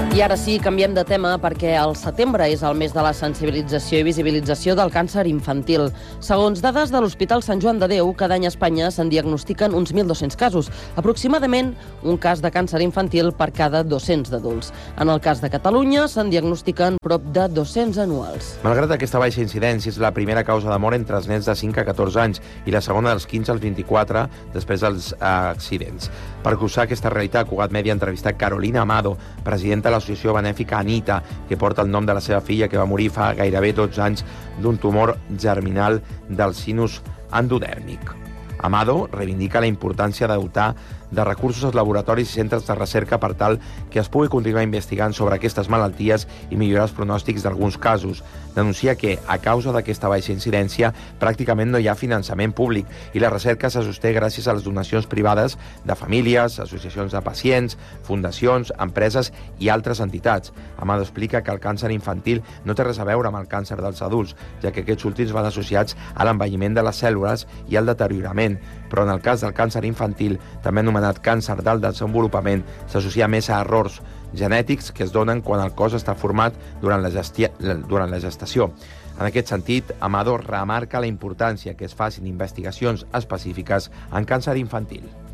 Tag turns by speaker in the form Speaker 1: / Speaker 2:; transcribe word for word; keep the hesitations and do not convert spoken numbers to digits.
Speaker 1: I ara sí, canviem de tema perquè el setembre és el mes de la sensibilització i visibilització del càncer infantil. Segons dades de l'Hospital Sant Joan de Déu, cada any a Espanya se'n diagnostiquen uns mil dos-cents casos, aproximadament un cas de càncer infantil per cada dos-cents d'adults. En el cas de Catalunya se'n diagnostiquen prop de dos-cents anuals.
Speaker 2: Malgrat aquesta baixa incidència, és la primera causa de mort entre els nens de cinc a catorze anys i la segona dels quinze als vint-i-quatre després dels eh, accidents. Per cursar aquesta realitat, Cugat Mèdia ha entrevistat Carolina Amado, presidenta de l'associació benèfica Anita, que porta el nom de la seva filla, que va morir fa gairebé dotze anys d'un tumor germinal del sinus endodèrmic. Amado reivindica la importància de dotar de recursos als laboratoris i centres de recerca per tal que es pugui continuar investigant sobre aquestes malalties i millorar els pronòstics d'alguns casos. Denuncia que, a causa d'aquesta baixa incidència, pràcticament no hi ha finançament públic i la recerca se sosté gràcies a les donacions privades de famílies, associacions de pacients, fundacions, empreses i altres entitats. Amado explica que el càncer infantil no té res a veure amb el càncer dels adults, ja que aquests últims van associats a l'envelliment de les cèl·lules i al deteriorament, però en el cas del càncer infantil, també anomenat càncer del desenvolupament, s'associa més a errors genètics que es donen quan el cos està format durant la, gestia, durant la gestació. En aquest sentit, Amado remarca la importància que es facin investigacions específiques en càncer infantil.